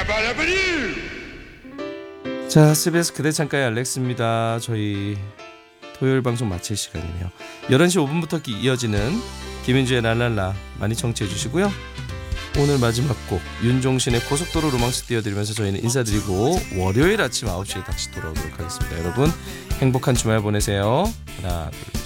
자, SBS 그대 창가의 알렉스입니다. 저희 토요일 방송 마칠 시간이네요. 11시 5분부터 이어지는 김윤주의 랄랄라 많이 청취해 주시고요. 오늘 마지막 곡 윤종신의 고속도로 로망스 띄워드리면서 저희는 인사드리고 월요일 아침 9시에 다시 돌아오도록 하겠습니다. 여러분 행복한 주말 보내세요. 하나 둘 셋.